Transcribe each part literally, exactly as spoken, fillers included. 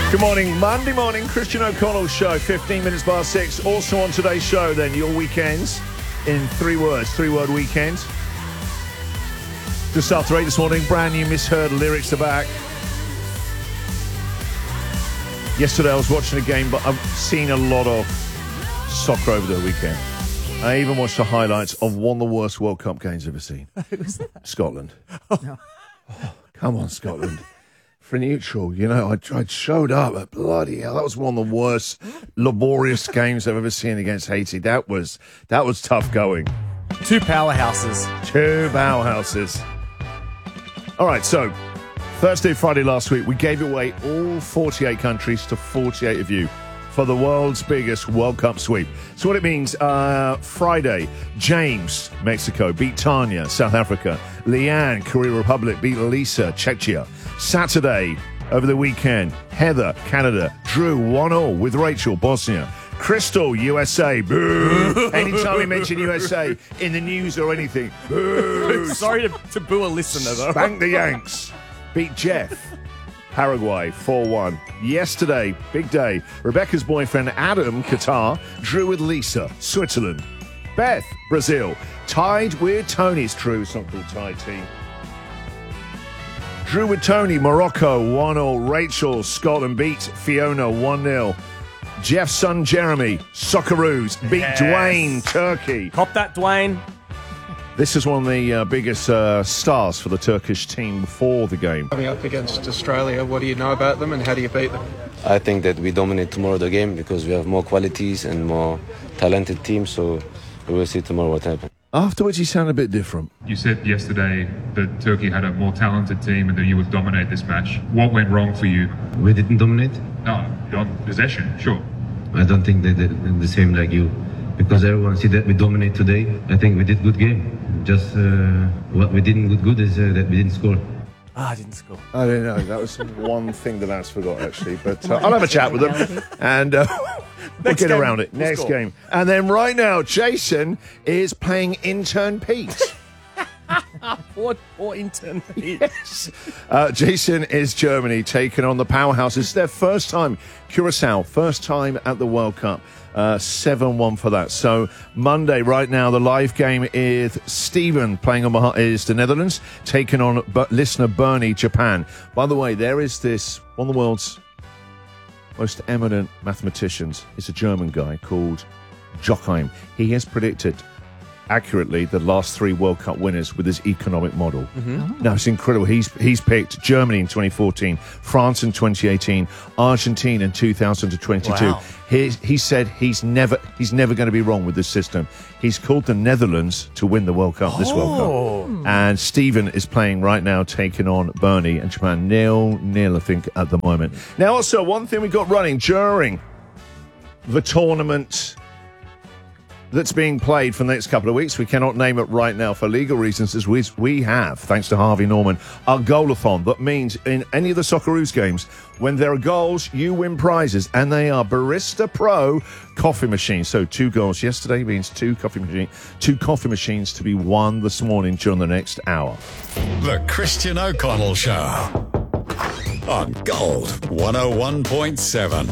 Good morning, Monday morning, Christian O'Connell Show, fifteen minutes past six. Also on today's show, then, your weekends in three words, three-word weekends. Just after eight this morning, brand new Misheard lyrics are back. Yesterday I was watching a game, but I've seen a lot of soccer over the weekend. I even watched the highlights of one of the worst World Cup games I've ever seen. Who was that? Scotland. Oh, come on, Scotland. For neutral, you know, I, I showed up, but bloody hell, that was one of the worst, laborious games I've ever seen against Haiti. That was that was tough going. Two powerhouses. Two powerhouses. All right, so Thursday, Friday last week, we gave away all forty-eight countries to forty-eight of you for the world's biggest World Cup sweep. So what it means, uh, Friday, James, Mexico, beat Tanya, South Africa. Leanne, Korea Republic, beat Lisa, Czechia. Saturday, over the weekend, Heather, Canada. Drew, one all with Rachel, Bosnia. Crystal, U S A. Boo! Anytime we mention U S A in the news or anything, boo! Sorry to, to boo a listener, though. Spank the Yanks. Beat Jeff, Paraguay, four one. Yesterday, big day, Rebecca's boyfriend Adam, Qatar, drew with Lisa, Switzerland. Beth, Brazil, tied with Tony. It's true, it's not called tied team. Drew with Tony, Morocco, one all. Rachel, Scotland beat Fiona, one nil. Jeff's son, Jeremy, Socceroos, beat yes. Dwayne, Turkey. Cop that, Dwayne. This is one of the uh, biggest uh, stars for the Turkish team before the game. Coming up against Australia, what do you know about them and how do you beat them? I think that we dominate tomorrow the game because we have more qualities and more talented teams, so we will see tomorrow what happens. Afterwards, he sounded a bit different. You said yesterday that Turkey had a more talented team and that you would dominate this match. What went wrong for you? We didn't dominate? No, on possession, sure. I don't think they did the same like you. Because everyone see that we dominate today. I think we did good game. Just uh, what we didn't good good is uh, that we didn't score. Ah, I didn't score. I don't know. That was one thing that Lance forgot, actually. But uh, I'll have a chat with them. And uh, we'll get game, around it. we'll Next score. game. And then right now, Jason is playing intern Pete. Poor, poor intern. Yes. Uh, Jason is Germany taking on the powerhouse. It's their first time, Curacao, first time at the World Cup. Uh, seven one for that. So Monday, right now, the live game is Stephen playing on behalf is the Netherlands, taking on but listener Bernie, Japan. By the way, there is this, one of the world's most eminent mathematicians. It's a German guy called Joachim. He has predicted accurately the last three World Cup winners with his economic model. Mm-hmm. No, it's incredible. He's he's picked Germany in twenty fourteen, France in twenty eighteen, Argentina in two thousand twenty-two. Wow. He, he said he's never he's never going to be wrong with this system. He's called the Netherlands to win the World Cup, oh. this World Cup. And Stephen is playing right now, taking on Bernie and Japan. Nil, nil, I think, at the moment. Now, also, one thing we got running during the tournament that's being played for the next couple of weeks. We cannot name it right now for legal reasons, as we, we have, thanks to Harvey Norman, our goal-a-thon. That means in any of the Socceroos games, when there are goals, you win prizes, and they are Barista Pro coffee machines. So two goals yesterday means two coffee machine, two coffee machines to be won this morning during the next hour. The Christian O'Connell Show on Gold one oh one point seven.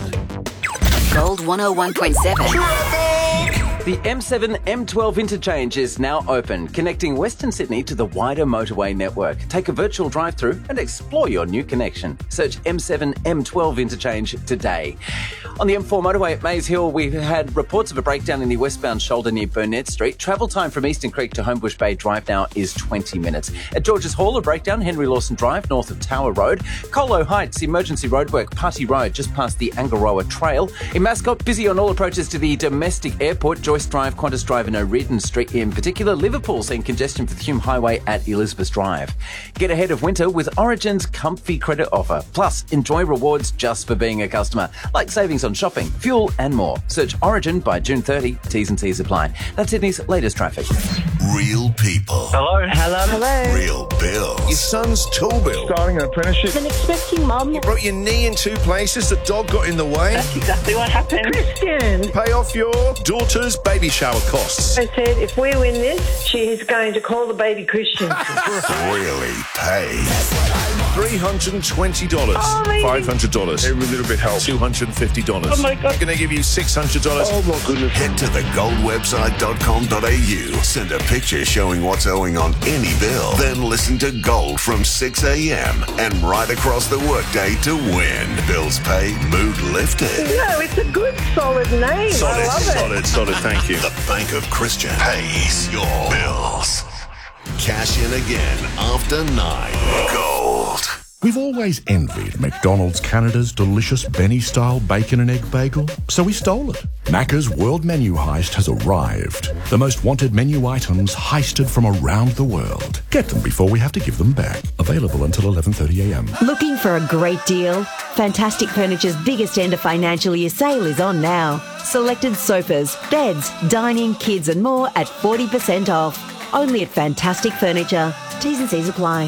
Gold one oh one point seven. The M seven M twelve interchange is now open, connecting Western Sydney to the wider motorway network. Take a virtual drive-through and explore your new connection. Search M seven M twelve interchange today. On the M four motorway at Maze Hill, we've had reports of a breakdown in the westbound shoulder near Burnett Street. Travel time from Eastern Creek to Homebush Bay Drive now is twenty minutes. At Georges Hall, a breakdown, Henry Lawson Drive, north of Tower Road. Colo Heights, emergency roadwork, Putty Road, just past the Angaroa Trail. In Mascot, busy on all approaches to the domestic airport, Joyce Drive, Qantas Drive and O'Riordan Street in particular. Liverpool seeing congestion for the Hume Highway at Elizabeth Drive. Get ahead of winter with Origin's comfy credit offer. Plus, enjoy rewards just for being a customer, like savings on shopping, fuel and more. Search Origin by June thirtieth. T's and C's apply. That's Sydney's latest traffic. Real people. Hello. Hello. Hello. Real bills. Your son's tool bill. Starting an apprenticeship. An expecting mum. You broke your knee in two places. The dog got in the way. That's exactly what happened. Christian. Pay off your daughter's baby shower costs. I said, if we win this, she is going to call the baby Christian. Really pay. three hundred twenty dollars. Oh, amazing. five hundred dollars. Every little bit helps. two hundred fifty dollars. Oh, my God. I'm going to give you six hundred dollars. Oh, my goodness. Head to the gold website dot com dot a u. Send a picture showing what's owing on any bill. Then listen to Gold from six a.m. and right across the workday to win. Bills paid, mood lifted. No, it's a good, solid name. Solid, I love it. solid, solid. Thank you. The Bank of Christian pays your bills. Cash in again after nine. Gold. We've always envied McDonald's Canada's delicious Benny-style bacon and egg bagel, so we stole it. Macca's World Menu Heist has arrived. The most wanted menu items heisted from around the world. Get them before we have to give them back. Available until eleven thirty a m. Looking for a great deal? Fantastic Furniture's biggest end of financial year sale is on now. Selected sofas, beds, dining, kids and more at forty percent off. Only at Fantastic Furniture. T's and C's apply.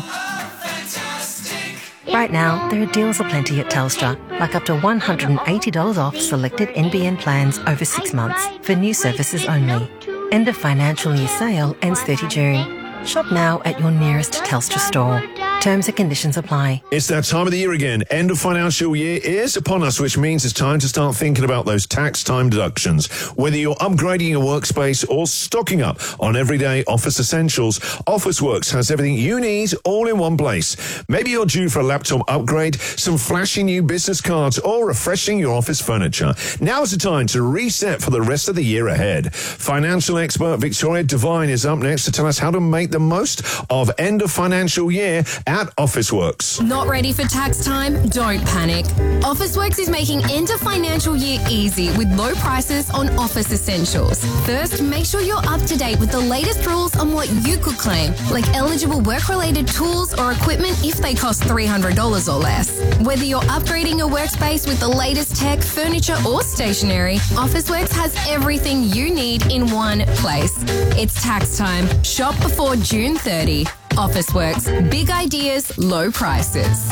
Right now, there are deals aplenty at Telstra, like up to one hundred eighty dollars off selected N B N plans over six months for new services only. End of financial year sale ends thirtieth of June. Shop now at your nearest Telstra store. Terms and conditions apply. It's that time of the year again. End of financial year is upon us, which means it's time to start thinking about those tax time deductions. Whether you're upgrading your workspace or stocking up on everyday office essentials, Officeworks has everything you need all in one place. Maybe you're due for a laptop upgrade, some flashy new business cards, or refreshing your office furniture. Now's the time to reset for the rest of the year ahead. Financial expert Victoria Devine is up next to tell us how to make the most of end of financial year at Officeworks. Not ready for tax time? Don't panic. Officeworks is making end of financial year easy with low prices on office essentials. First, make sure you're up to date with the latest rules on what you could claim, like eligible work-related tools or equipment if they cost three hundred dollars or less. Whether you're upgrading your workspace with the latest tech, furniture or stationery, Officeworks has everything you need in one place. It's tax time. Shop before June thirtieth. Officeworks. Big ideas, low prices.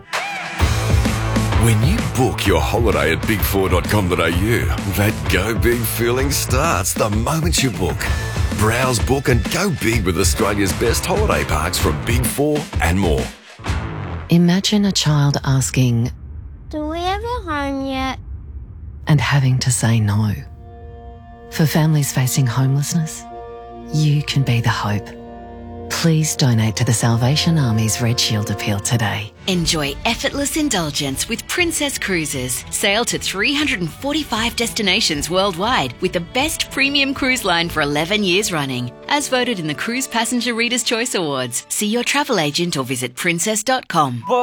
When you book your holiday at big four dot com dot a u, that go big feeling starts the moment you book. Browse, book and go big with Australia's best holiday parks from Big Four and more. Imagine a child asking, "Do we have a home yet?" and having to say no. For families facing homelessness, you can be the hope. Please donate to the Salvation Army's Red Shield Appeal today. Enjoy effortless indulgence with Princess Cruises. Sail to three hundred forty-five destinations worldwide with the best premium cruise line for eleven years running. As voted in the Cruise Passenger Reader's Choice Awards. See your travel agent or visit princess dot com.